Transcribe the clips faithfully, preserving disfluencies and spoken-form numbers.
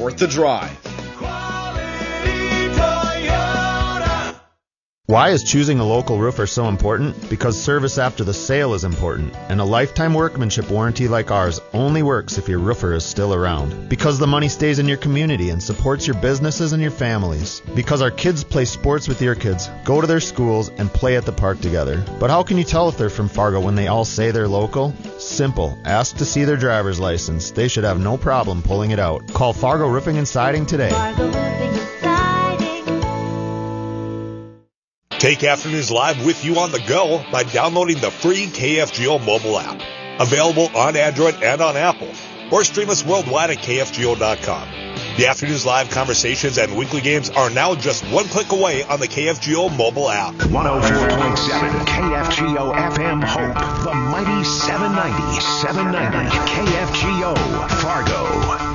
worth the drive. Why is choosing a local roofer so important? Because service after the sale is important, and a lifetime workmanship warranty like ours only works if your roofer is still around. Because the money stays in your community and supports your businesses and your families. Because our kids play sports with your kids, go to their schools, and play at the park together. But how can you tell if they're from Fargo when they all say they're local? Simple. Ask to see their driver's license. They should have no problem pulling it out. Call Fargo Roofing and Siding today. Fargo Roofing and Siding. Take Afternoons Live with you on the go by downloading the free K F G O mobile app. Available on Android and on Apple. Or stream us worldwide at K F G O dot com. The Afternoons Live conversations and weekly games are now just one click away on the K F G O mobile app. one oh four point seven K F G O F M Hope. The mighty seven ninety, seven ninety K F G O Fargo.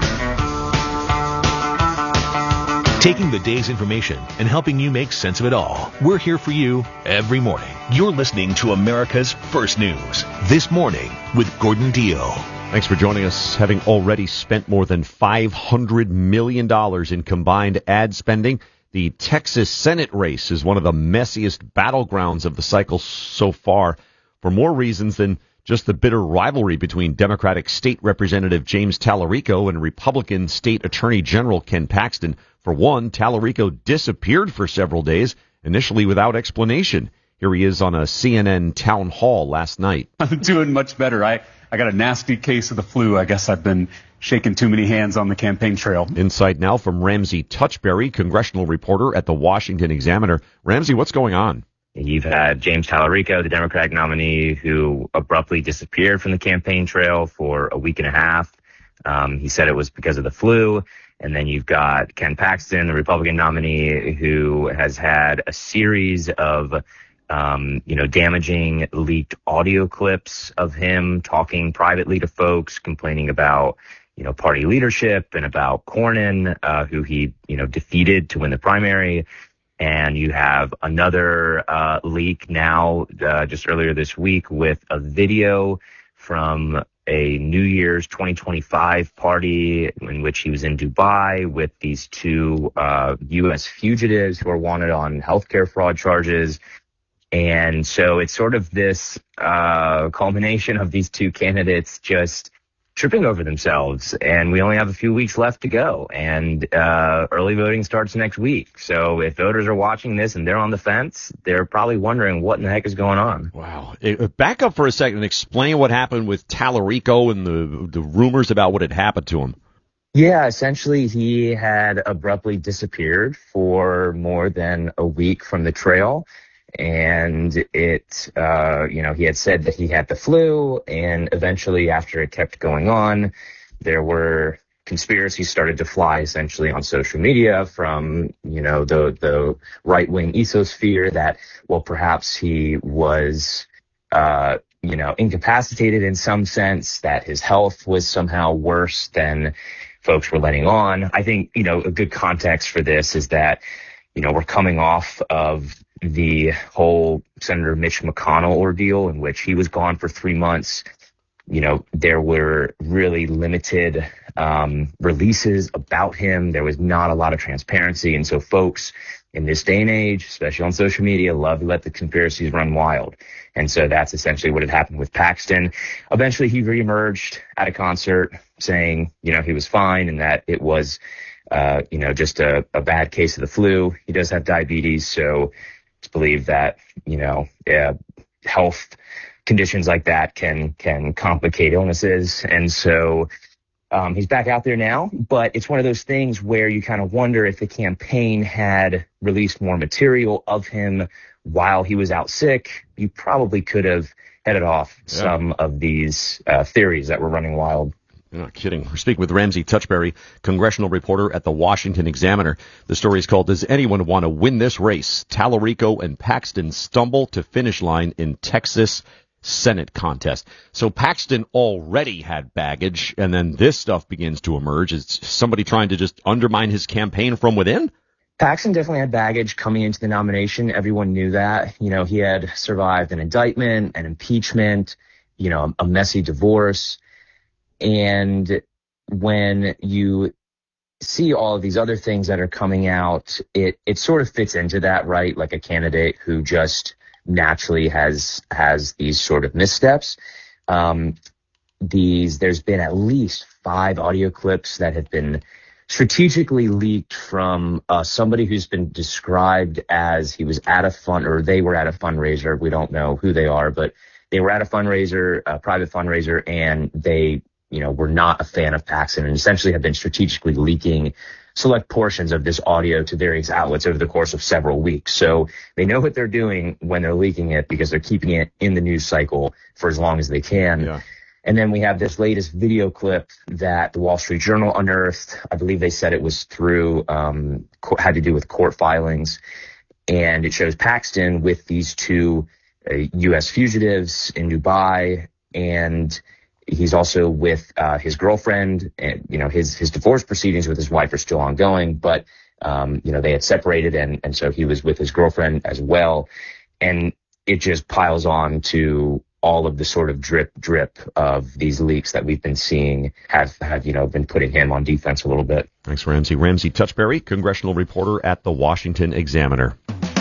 Taking the day's information and helping you make sense of it all. We're here for you every morning. You're listening to America's First News. This Morning with Gordon Dio. Thanks for joining us. Having already spent more than five hundred million dollars in combined ad spending, the Texas Senate race is one of the messiest battlegrounds of the cycle so far, for more reasons than just the bitter rivalry between Democratic State Representative James Tallarico and Republican State Attorney General Ken Paxton. For one, Tallarico disappeared for several days, initially without explanation. Here he is on a C N N town hall last night. I'm doing much better. I, I got a nasty case of the flu. I guess I've been shaking too many hands on the campaign trail. Inside now from Ramsey Touchberry, congressional reporter at the Washington Examiner. Ramsey, what's going on? You've had James Tallarico, the Democratic nominee, who abruptly disappeared from the campaign trail for a week and a half. Um, he said it was because of the flu. And then you've got Ken Paxton, the Republican nominee, who has had a series of, um, you know, damaging leaked audio clips of him talking privately to folks, complaining about, you know, party leadership and about Cornyn, uh, who he, you know, defeated to win the primary. And you have another uh, leak now, uh, just earlier this week, with a video from a New Year's twenty twenty-five party in which he was in Dubai with these two uh, U S fugitives who are wanted on healthcare fraud charges. And so it's sort of this uh, culmination of these two candidates just tripping over themselves. And we only have a few weeks left to go. And uh, early voting starts next week. So if voters are watching this and they're on the fence, they're probably wondering what in the heck is going on. Wow. Back up for a second and explain what happened with Tallarico and the, the rumors about what had happened to him. Yeah, essentially he had abruptly disappeared for more than a week from the trail. And it, uh, you know, he had said that he had the flu, and eventually after it kept going on, there were conspiracies started to fly essentially on social media from, you know, the, the right-wing ecosphere that, well, perhaps he was, uh, you know, incapacitated in some sense, that his health was somehow worse than folks were letting on. I think, you know, a good context for this is that, you know, we're coming off of the whole Senator Mitch McConnell ordeal in which he was gone for three months. You know, there were really limited um, releases about him. There was not a lot of transparency. And so folks in this day and age, especially on social media, love to let the conspiracies run wild. And so that's essentially what had happened with Paxton. Eventually he reemerged at a concert saying, you know, he was fine and that it was, uh, you know, just a, a bad case of the flu. He does have diabetes, so it's believed that, you know, uh, health conditions like that can can complicate illnesses. And so um, he's back out there now. But it's one of those things where you kind of wonder if the campaign had released more material of him while he was out sick, you probably could have headed off yeah. some of these uh, theories that were running wild. You're not kidding. We're speaking with Ramsey Touchberry, congressional reporter at the Washington Examiner. The story is called, Does Anyone Want to Win This Race? Tallarico and Paxton Stumble to Finish Line in Texas Senate Contest. So Paxton already had baggage, and then this stuff begins to emerge. Is somebody trying to just undermine his campaign from within? Paxton definitely had baggage coming into the nomination. Everyone knew that. You know, he had survived an indictment, an impeachment, you know, a messy divorce. And when you see all of these other things that are coming out, it it sort of fits into that, right? Like a candidate who just naturally has has these sort of missteps. Um, these there's been at least five audio clips that have been strategically leaked from uh, somebody who's been described as he was at a fund or they were at a fundraiser. We don't know who they are, but they were at a fundraiser, a private fundraiser, and they, you know, were not a fan of Paxton and essentially have been strategically leaking select portions of this audio to various outlets over the course of several weeks. So they know what they're doing when they're leaking it because they're keeping it in the news cycle for as long as they can. Yeah. And then we have this latest video clip that the Wall Street Journal unearthed. I believe they said it was through, um, had to do with court filings. And it shows Paxton with these two uh, U S fugitives in Dubai. And he's also with uh, his girlfriend. And, you know, his, his divorce proceedings with his wife are still ongoing. But, um, you know, they had separated. And, and so he was with his girlfriend as well. And it just piles on to all of the sort of drip drip of these leaks that we've been seeing have, have, you know, been putting him on defense a little bit. Thanks, Ramsey. Ramsey Touchberry, congressional reporter at the Washington Examiner.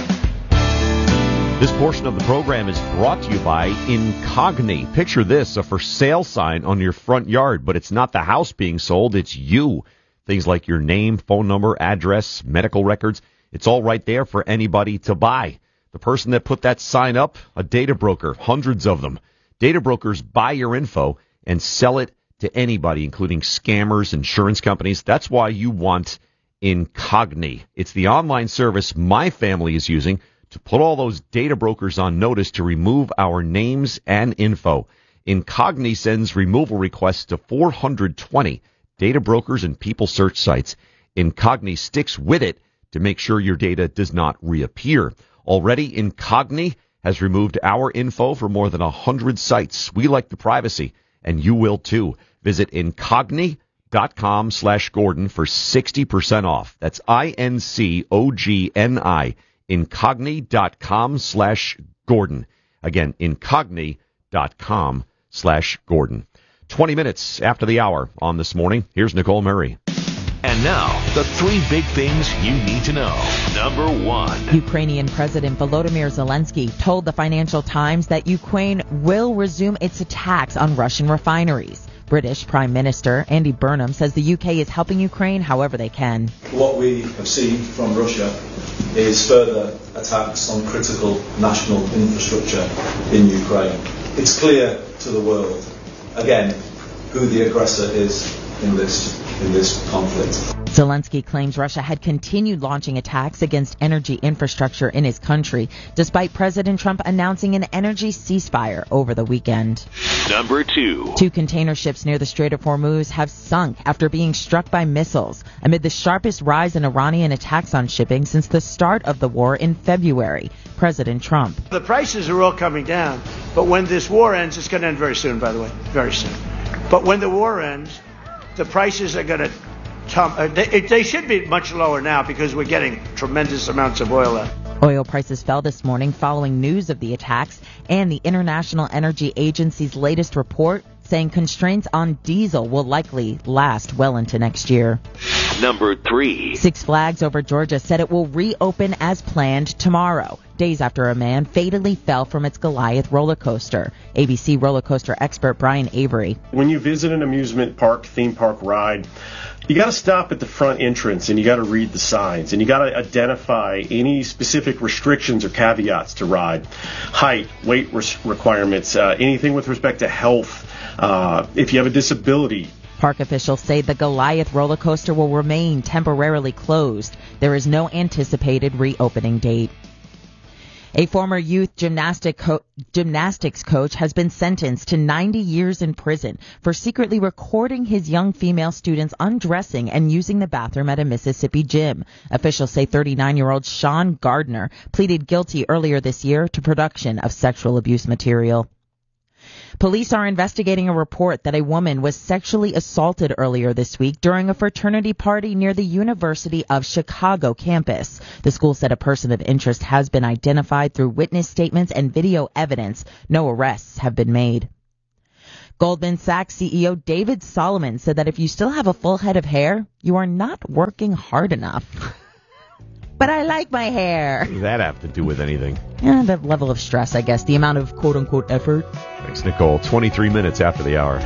This portion of the program is brought to you by Incogni. Picture this, a for sale sign on your front yard, but it's not the house being sold, it's you. Things like your name, phone number, address, medical records, it's all right there for anybody to buy. The person that put that sign up, a data broker, hundreds of them. Data brokers buy your info and sell it to anybody, including scammers, insurance companies. That's why you want Incogni. It's the online service my family is using to put all those data brokers on notice to remove our names and info. Incogni sends removal requests to four hundred twenty data brokers and people search sites. Incogni sticks with it to make sure your data does not reappear. Already, Incogni has removed our info for more than one hundred sites. We like the privacy, and you will too. Visit Incogni.com slash Gordon for sixty percent off. That's I N C O G N I. Incogni.com slash Gordon. Again, Incogni.com slash Gordon. twenty minutes after the hour on This Morning, here's Nicole Murray. And now, the three big things you need to know. Number one. Ukrainian President Volodymyr Zelensky told the Financial Times that Ukraine will resume its attacks on Russian refineries. British Prime Minister Andy Burnham says the U K is helping Ukraine however they can. What we have seen from Russia is further attacks on critical national infrastructure in Ukraine. It's clear to the world, again, who the aggressor is in this in this conflict. Zelensky claims Russia had continued launching attacks against energy infrastructure in his country, despite President Trump announcing an energy ceasefire over the weekend. Number two. Two container ships near the Strait of Hormuz have sunk after being struck by missiles, amid the sharpest rise in Iranian attacks on shipping since the start of the war in February. President Trump. The prices are all coming down, but when this war ends, it's going to end very soon, by the way, very soon. But when the war ends, the prices are going to Uh, they, they should be much lower now because we're getting tremendous amounts of oil out. Oil prices fell this morning following news of the attacks and the International Energy Agency's latest report saying constraints on diesel will likely last well into next year. Number three. Six Flags over Georgia said it will reopen as planned tomorrow, days after a man fatally fell from its Goliath roller coaster. A B C roller coaster expert Brian Avery. When you visit an amusement park, theme park ride, you got to stop at the front entrance and you got to read the signs and you got to identify any specific restrictions or caveats to ride. Height, weight res- requirements, uh, anything with respect to health, uh, if you have a disability. Park officials say the Goliath roller coaster will remain temporarily closed. There is no anticipated reopening date. A former youth gymnastic co- gymnastics coach has been sentenced to ninety years in prison for secretly recording his young female students undressing and using the bathroom at a Mississippi gym. Officials say thirty-nine-year-old Sean Gardner pleaded guilty earlier this year to production of sexual abuse material. Police are investigating a report that a woman was sexually assaulted earlier this week during a fraternity party near the University of Chicago campus. The school said a person of interest has been identified through witness statements and video evidence. No arrests have been made. Goldman Sachs C E O David Solomon said that if you still have a full head of hair, you are not working hard enough. But I like my hair. What does that have to do with anything? Yeah, the level of stress, I guess. The amount of quote-unquote effort. Thanks, Nicole. twenty-three minutes after the hour.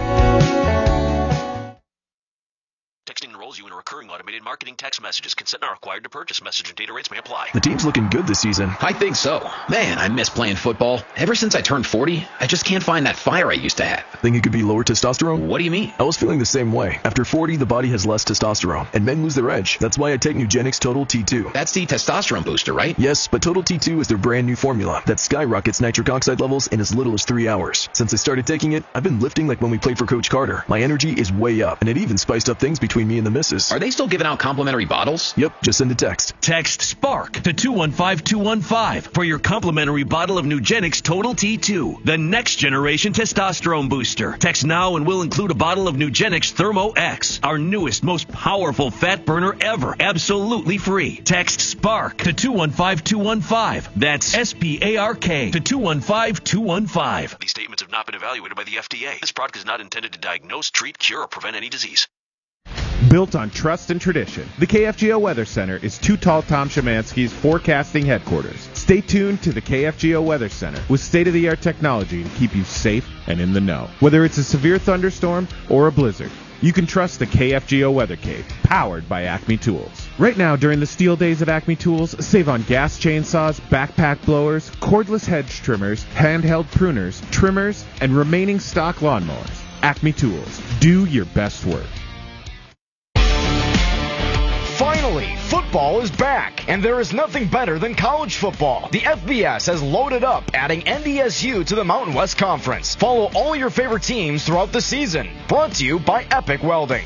Texting enrolls you in a recurring automated marketing text messages. Consent not required to purchase. Message and data rates may apply. The team's looking good this season. I think so. Man, I miss playing football. Ever since I turned forty, I just can't find that fire I used to have. Think it could be lower testosterone? What do you mean? I was feeling the same way. After forty, the body has less testosterone, and men lose their edge. That's why I take Nugenix Total T two. That's the testosterone booster, right? Yes, but Total T two is their brand new formula that skyrockets nitric oxide levels in as little as three hours. Since I started taking it, I've been lifting like when we played for Coach Carter. My energy is way up, and it even spiced up things between me and the missus. Are they still giving out complimentary bottles? Yep, just send a text. Text SPARK to two one five two one five for your complimentary bottle of Nugenix Total T two, the next generation testosterone booster. Text now and we'll include a bottle of Nugenix Thermo X, our newest, most powerful fat burner ever, absolutely free. Text SPARK to two one five two one five. That's S P A R K to two one five two one five. These statements have not been evaluated by the F D A. This product is not intended to diagnose, treat, cure, or prevent any disease. Built on trust and tradition, the K F G O Weather Center is Too Tall Tom Szymanski's forecasting headquarters. Stay tuned to the K F G O Weather Center with state-of-the-art technology to keep you safe and in the know. Whether it's a severe thunderstorm or a blizzard, you can trust the K F G O Weather Cave, powered by Acme Tools. Right now, during the steel days of Acme Tools, save on gas chainsaws, backpack blowers, cordless hedge trimmers, handheld pruners, trimmers, and remaining stock lawnmowers. Acme Tools. Do your best work. Finally, football is back, and there is nothing better than college football. The F B S has loaded up, adding N D S U to the Mountain West Conference. Follow all your favorite teams throughout the season. Brought to you by Epic Welding.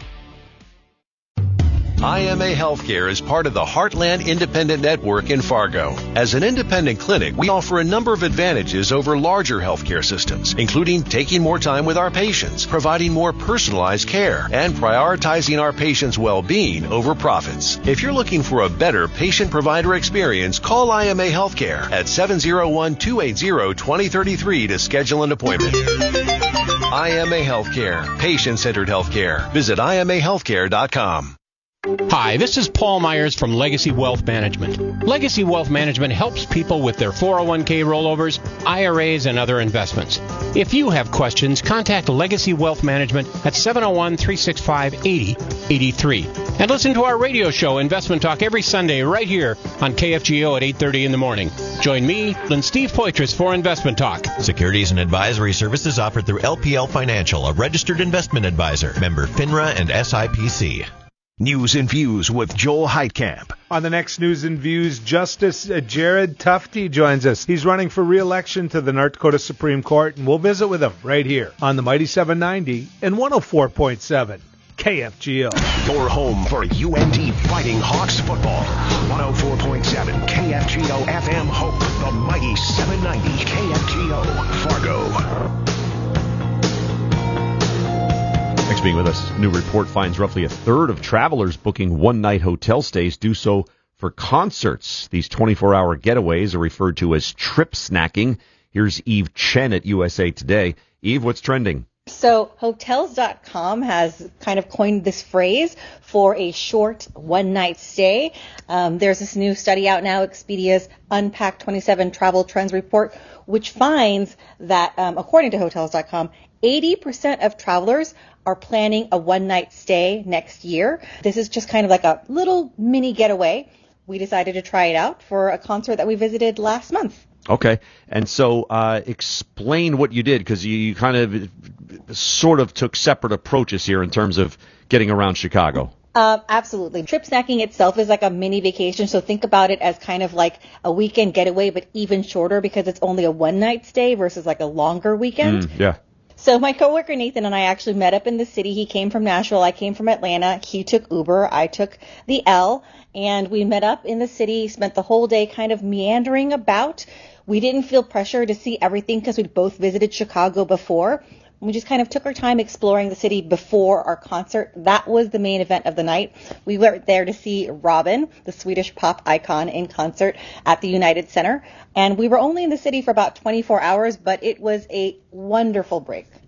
I M A Healthcare is part of the Heartland Independent Network in Fargo. As an independent clinic, we offer a number of advantages over larger healthcare systems, including taking more time with our patients, providing more personalized care, and prioritizing our patients' well-being over profits. If you're looking for a better patient-provider experience, call I M A Healthcare at seven oh one, two eight zero, two oh three three to schedule an appointment. I M A Healthcare, patient-centered healthcare. Visit I M A healthcare dot com. Hi, this is Paul Myers from Legacy Wealth Management. Legacy Wealth Management helps people with their four oh one k rollovers, I R As, and other investments. If you have questions, contact Legacy Wealth Management at seven oh one, three six five, eight oh eight three. And listen to our radio show, Investment Talk, every Sunday right here on K F G O at eight thirty in the morning. Join me and Steve Poitras for Investment Talk. Securities and advisory services offered through L P L Financial, a registered investment advisor. Member FINRA and S I P C. News and Views with Joel Heitkamp. On the next News and Views, Justice Jared Tufte joins us. He's running for re-election to the North Dakota Supreme Court, and we'll visit with him right here on the Mighty seven ninety and one oh four point seven K F G O. Your home for U N T Fighting Hawks football. one oh four point seven K F G O F M Hope, the Mighty seven ninety K F G O Fargo. Next, being with us, new report finds roughly a third of travelers booking one-night hotel stays do so for concerts. These twenty-four hour getaways are referred to as trip snacking. Here's Eve Chen at U S A Today. Eve, what's trending? So Hotels dot com has kind of coined this phrase for a short one-night stay. Um, there's this new study out now, Expedia's Unpack twenty-seven Travel Trends Report, which finds that, um, according to Hotels dot com, eighty percent of travelers are planning a one-night stay next year. This is just kind of like a little mini getaway. We decided to try it out for a concert that we visited last month. Okay. And so uh, explain what you did, because you, you kind of sort of took separate approaches here in terms of getting around Chicago. Um, absolutely. Trip snacking itself is like a mini vacation, so think about it as kind of like a weekend getaway, but even shorter because it's only a one-night stay versus like a longer weekend. Mm, yeah. So my coworker Nathan and I actually met up in the city. He came from Nashville. I came from Atlanta. He took Uber. I took the L. And we met up in the city, spent the whole day kind of meandering about. We didn't feel pressure to see everything because we'd both visited Chicago before. We just kind of took our time exploring the city before our concert. That was the main event of the night. We were there to see Robin, the Swedish pop icon, in concert at the United Center. And we were only in the city for about twenty-four hours, but it was a wonderful break.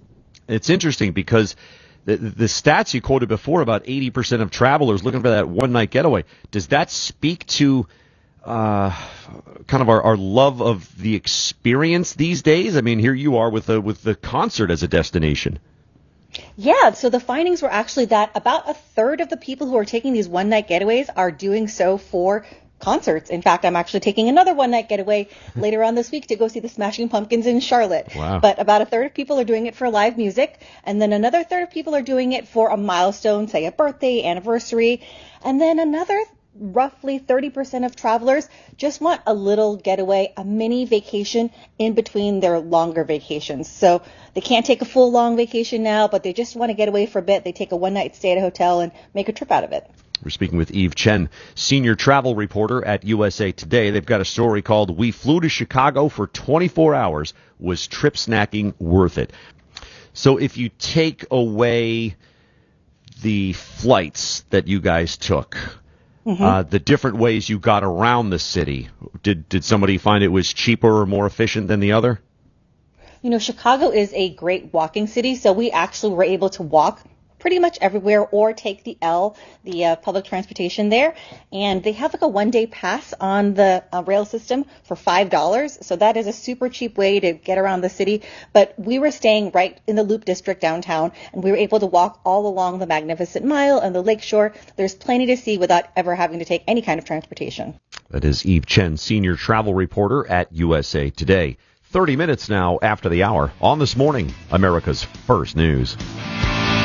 It's interesting because the, the stats you quoted before about eighty percent of travelers looking for that one-night getaway, does that speak to uh, kind of our, our love of the experience these days? I mean, here you are with the, with the concert as a destination. Yeah, so the findings were actually that about a third of the people who are taking these one-night getaways are doing so for concerts. In fact, I'm actually taking another one-night getaway later on this week to go see the Smashing Pumpkins in Charlotte. Wow. But about a third of people are doing it for live music, and then another third of people are doing it for a milestone, say a birthday, anniversary, and then another roughly thirty percent of travelers just want a little getaway, a mini vacation in between their longer vacations. So they can't take a full long vacation now, but they just want to get away for a bit. They take a one-night stay at a hotel and make a trip out of it. We're speaking with Eve Chen, senior travel reporter at U S A Today. They've got a story called "We Flew to Chicago for twenty-four hours. Was trip snacking worth it?" So if you take away the flights that you guys took, mm-hmm. uh, the different ways you got around the city, did did somebody find it was cheaper or more efficient than the other? You know, Chicago is a great walking city, so we actually were able to walk pretty much everywhere or take the L, the uh, public transportation there. And they have like a one-day pass on the uh, rail system for five dollars. So that is a super cheap way to get around the city. But we were staying right in the Loop District downtown, and we were able to walk all along the Magnificent Mile and the Lakeshore. There's plenty to see without ever having to take any kind of transportation. That is Eve Chen, senior travel reporter at U S A Today. thirty minutes now after the hour on This Morning, America's First News.